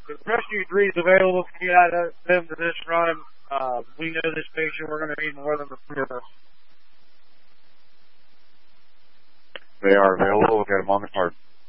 If Rescue 3 is available, can you add them to this run? We know this patient, we're going to need more than the 3 of us. They are available. We'll get them on the card.